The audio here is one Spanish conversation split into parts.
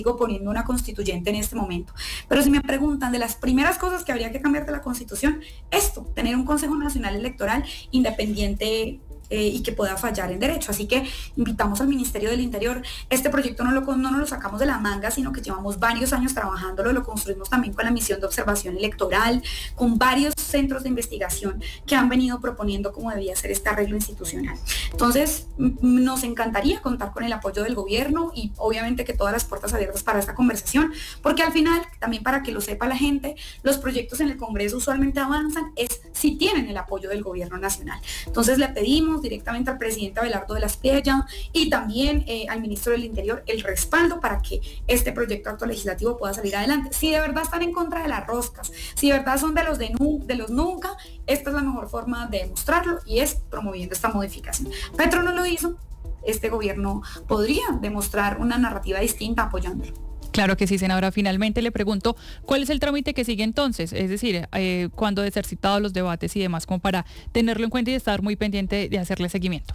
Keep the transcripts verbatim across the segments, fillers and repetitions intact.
sigo poniendo una constituyente en este momento. Pero si me preguntan de las primeras cosas que habría que cambiar de la Constitución, esto, tener un Consejo Nacional Electoral independiente eh, y que pueda fallar en derecho. Así que invitamos al Ministerio del Interior. Este proyecto no, lo, no nos lo sacamos de la manga, sino que llevamos varios años trabajándolo, lo construimos también con la misión de observación electoral, con varios centros de investigación que han venido proponiendo cómo debía ser este arreglo institucional. Entonces, nos encantaría contar con el apoyo del gobierno y obviamente que todas las puertas abiertas para esta conversación, porque al final, también para que lo sepa la gente, los proyectos en el Congreso usualmente avanzan es si tienen el apoyo del gobierno nacional. Entonces le pedimos directamente al presidente Abelardo de la Espriella y también eh, al ministro del Interior el respaldo para que este proyecto de acto legislativo pueda salir adelante. Si de verdad están en contra de las roscas, si de verdad son de los de, nu, de los nunca, esta es la mejor forma de demostrarlo y es promoviendo esta modificación. Petro no lo hizo, este gobierno podría demostrar una narrativa distinta apoyándolo. Claro que sí, senadora. Finalmente le pregunto, ¿cuál es el trámite que sigue entonces? Es decir, eh, ¿cuándo de ser citados los debates y demás, como para tenerlo en cuenta y estar muy pendiente de hacerle seguimiento?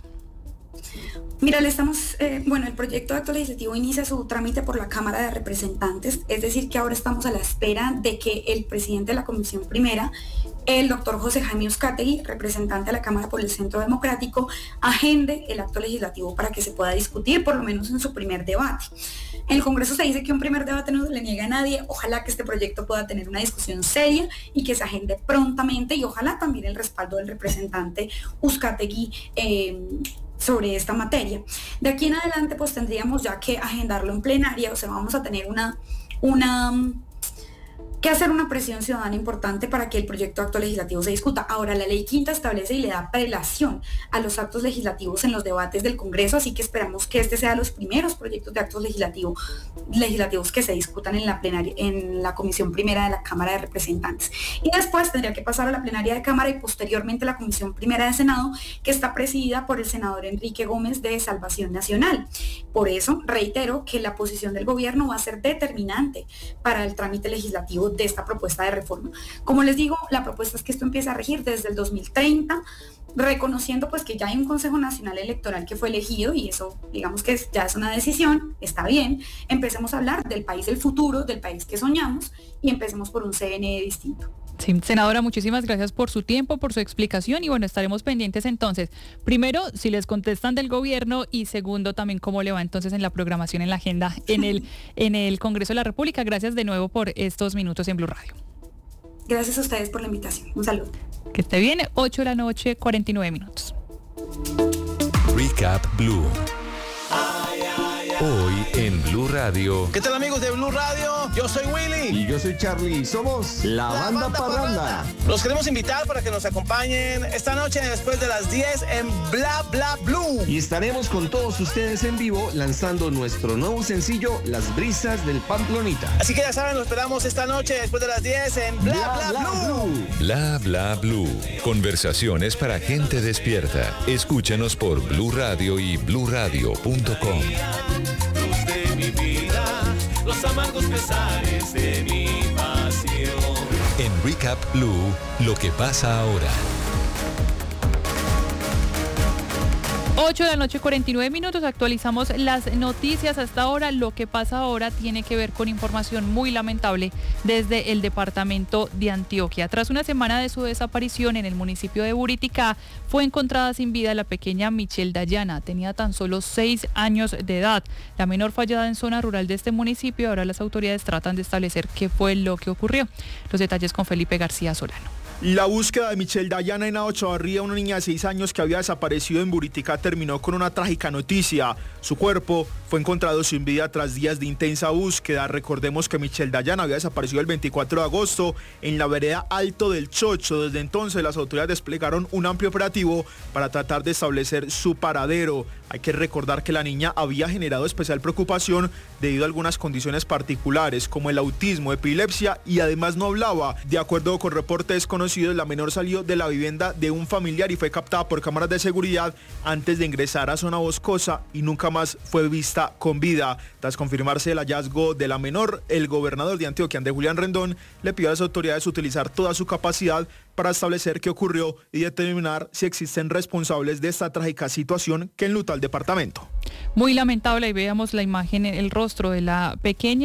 Mira, le estamos, eh, bueno, el proyecto de acto legislativo inicia su trámite por la Cámara de Representantes, es decir, que ahora estamos a la espera de que el presidente de la Comisión Primera, el doctor José Jaime Uzcategui, representante de la Cámara por el Centro Democrático, agende el acto legislativo para que se pueda discutir, por lo menos en su primer debate. En el Congreso se dice que un primer debate no se le niega a nadie, ojalá que este proyecto pueda tener una discusión seria y que se agende prontamente y ojalá también el respaldo del representante Uzcategui eh, sobre esta materia. De aquí en adelante pues tendríamos ya que agendarlo en plenaria, o sea, vamos a tener una, una que hacer una presión ciudadana importante para que el proyecto de acto legislativo se discuta. Ahora, la ley quinta establece y le da prelación a los actos legislativos en los debates del Congreso, así que esperamos que este sea los primeros proyectos de actos legislativos, legislativos que se discutan en la plenaria, en la Comisión Primera de la Cámara de Representantes. Y después tendría que pasar a la plenaria de Cámara y posteriormente a la Comisión Primera de Senado, que está presidida por el senador Enrique Gómez de Salvación Nacional. Por eso, reitero que la posición del gobierno va a ser determinante para el trámite legislativo de esta propuesta de reforma. Como les digo, la propuesta es que esto empiece a regir desde el dos mil treinta, reconociendo pues que ya hay un Consejo Nacional Electoral que fue elegido y eso digamos que es, ya es una decisión, está bien, empecemos a hablar del país del futuro, del país que soñamos y empecemos por un C N E distinto. Sí, senadora, muchísimas gracias por su tiempo, por su explicación y bueno, estaremos pendientes entonces, primero, si les contestan del gobierno y segundo, también cómo le va entonces en la programación, en la agenda, en el, en el Congreso de la República. Gracias de nuevo por estos minutos en Blue Radio. Gracias a ustedes por la invitación. Un saludo. Que esté bien, ocho de la noche, cuarenta y nueve minutos. Recap Blue. Hoy en Blue Radio. ¿Qué tal, amigos de Blue Radio? Yo soy Willy. Y yo soy Charlie. Somos la, la Banda, banda Parranda. Parranda. Los queremos invitar para que nos acompañen esta noche después de las diez en Bla Bla Blue. Y estaremos con todos ustedes en vivo lanzando nuestro nuevo sencillo, Las Brisas del Pamplonita. Así que ya saben, lo esperamos esta noche después de las diez en Bla Bla, Bla, Bla Blue. Blue. Bla Bla Blue. Conversaciones para gente despierta. Escúchanos por Blue Radio y blue radio punto com. Luz de mi vida, los amargos pesares de mi pasión. En Recap Blue, lo que pasa ahora. ocho de la noche, cuarenta y nueve minutos, actualizamos las noticias hasta ahora. Lo que pasa ahora tiene que ver con información muy lamentable desde el departamento de Antioquia. Tras una semana de su desaparición en el municipio de Buriticá, fue encontrada sin vida la pequeña Michelle Dayana. Tenía tan solo seis años de edad. La menor fue hallada en zona rural de este municipio. Ahora las autoridades tratan de establecer qué fue lo que ocurrió. Los detalles con Felipe García Solano. La búsqueda de Michelle Dayana en Aochavarría, una niña de seis años que había desaparecido en Buriticá, terminó con una trágica noticia. Su cuerpo fue encontrado sin vida tras días de intensa búsqueda. Recordemos que Michelle Dayana había desaparecido el veinticuatro de agosto en la vereda Alto del Chocho. Desde entonces las autoridades desplegaron un amplio operativo para tratar de establecer su paradero. Hay que recordar que la niña había generado especial preocupación debido a algunas condiciones particulares como el autismo, epilepsia y además no hablaba. De acuerdo con reportes conocidos, la menor salió de la vivienda de un familiar y fue captada por cámaras de seguridad antes de ingresar a zona boscosa y nunca más fue vista con vida. Tras confirmarse el hallazgo de la menor, el gobernador de Antioquia, Andrés Julián Rendón, le pidió a las autoridades utilizar toda su capacidad para establecer qué ocurrió y determinar si existen responsables de esta trágica situación que enluta al departamento. Muy lamentable, ahí veamos la imagen, el rostro de la pequeña.